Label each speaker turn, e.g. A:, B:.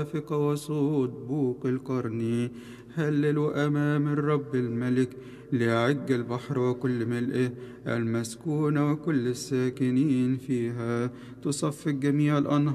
A: فق وصود بوق القرن. هللوا أمام الرب الملك، ليعج البحر وكل ملئه، المسكون وكل الساكنين فيها. تصفق جميع الأنهار